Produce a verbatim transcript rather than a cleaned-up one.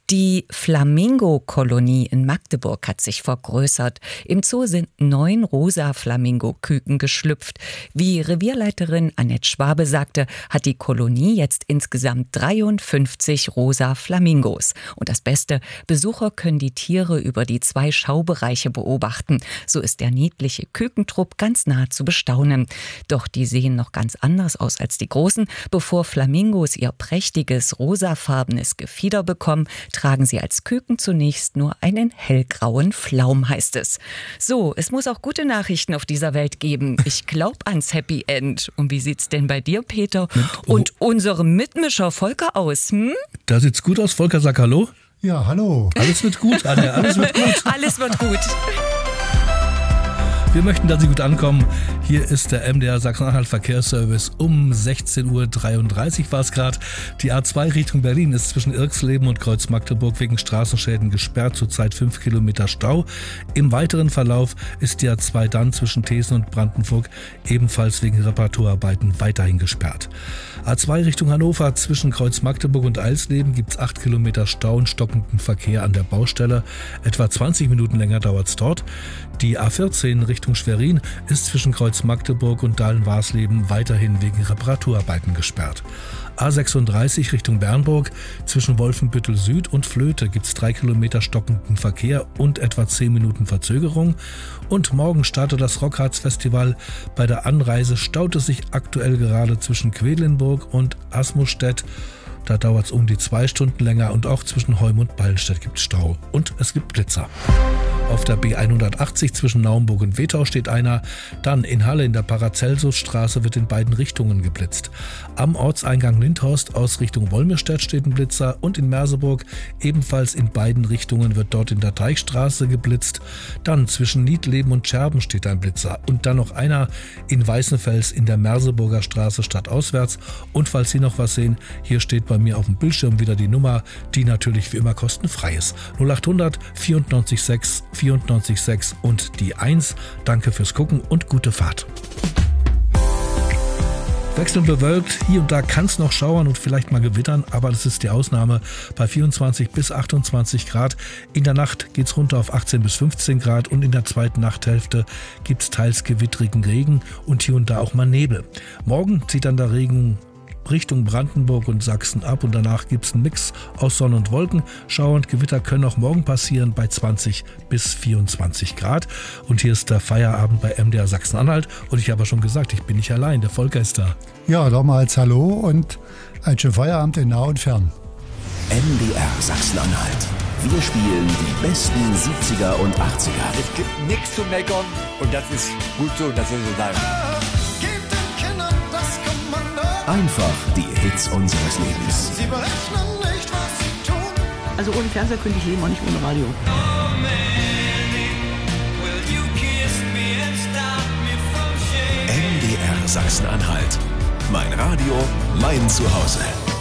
Die Flamingo-Kolonie in Magdeburg hat sich vergrößert. Im Zoo sind neun rosa Flamingo-Küken geschlüpft. Wie Revierleiterin Annette Schwabe sagte, hat die Kolonie jetzt insgesamt dreiundfünfzig rosa Flamingos. Und das Beste, Besucher können die Tiere über die zwei Schaubereiche beobachten. So ist der niedliche Kükentrupp ganz nah zu bestaunen. Doch die sehen noch ganz anders aus als die großen. Bevor Flamingos ihr prächtiges rosafarbenes Gefieder bekommen, tragen sie als Küken zunächst nur einen hellgrauen Flaum, heißt es. So, es muss auch gute Nachrichten auf dieser Welt geben. Ich glaube ans Happy End. Und wie sieht's denn bei dir, Peter, und unserem Mitmischer Volker aus? Hm? Da sieht's gut aus. Volker, sag Hallo. Ja, hallo. Alles wird gut, Anne, alles wird gut. Alles wird gut. Wir möchten, dass Sie gut ankommen. Hier ist der M D R Sachsen-Anhalt Verkehrsservice. Um sechzehn Uhr dreiunddreißig war es gerade. Die A zwei Richtung Berlin ist zwischen Irxleben und Kreuz Magdeburg wegen Straßenschäden gesperrt, zurzeit fünf Kilometer Stau. Im weiteren Verlauf ist die A zwei dann zwischen Thesen und Brandenburg ebenfalls wegen Reparaturarbeiten weiterhin gesperrt. A zwei Richtung Hannover zwischen Kreuz Magdeburg und Eilsleben gibt es acht Kilometer Stau und stockenden Verkehr an der Baustelle. Etwa zwanzig Minuten länger dauert es dort. Die A vierzehn Richtung Schwerin ist zwischen Kreuz Magdeburg und Dahlen-Warsleben weiterhin wegen Reparaturarbeiten gesperrt. A sechsunddreißig Richtung Bernburg zwischen Wolfenbüttel Süd und Flöte gibt es drei Kilometer stockenden Verkehr und etwa zehn Minuten Verzögerung. Und morgen startet das Rockharz-Festival. Bei der Anreise staut es sich aktuell gerade zwischen Quedlinburg und Asmustedt. Da dauert es um die zwei Stunden länger und auch zwischen Heum und Ballenstedt gibt es Stau. Und es gibt Blitzer. Auf der B hundertachtzig zwischen Naumburg und Wetau steht einer. Dann in Halle in der Paracelsusstraße wird in beiden Richtungen geblitzt. Am Ortseingang Lindhorst aus Richtung Wolmirstedt steht ein Blitzer und in Merseburg ebenfalls in beiden Richtungen wird dort in der Teichstraße geblitzt. Dann zwischen Niedleben und Scherben steht ein Blitzer und dann noch einer in Weißenfels in der Merseburger Straße stadtauswärts. Und falls Sie noch was sehen, hier steht bei mir auf dem Bildschirm wieder die Nummer, die natürlich wie immer kostenfrei ist. null achthundert vierundneunzig sechs vierundneunzig sechs und die eins. Danke fürs Gucken und gute Fahrt. Wechselnd bewölkt, hier und da kann es noch schauern und vielleicht mal gewittern, aber das ist die Ausnahme bei vierundzwanzig bis achtundzwanzig Grad. In der Nacht geht es runter auf achtzehn bis fünfzehn Grad und in der zweiten Nachthälfte gibt es teils gewittrigen Regen und hier und da auch mal Nebel. Morgen zieht dann der Regen Richtung Brandenburg und Sachsen ab und danach gibt es einen Mix aus Sonne und Wolken. Schauer und Gewitter können auch morgen passieren bei zwanzig bis vierundzwanzig Grad. Und hier ist der Feierabend bei M D R Sachsen-Anhalt und ich habe ja schon gesagt, ich bin nicht allein, der Volker ist da. Ja, nochmals Hallo und einen schönen Feierabend in nah und fern. M D R Sachsen-Anhalt. Wir spielen die besten siebziger und achtziger. Es gibt nichts zu meckern und das ist gut so, das soll so sein. Einfach die Hits unseres Lebens. Sie berechnen nicht, was sie tun. Also ohne Fernseher könnte ich leben, auch nicht ohne Radio. M D R Sachsen-Anhalt. Mein Radio, mein Zuhause.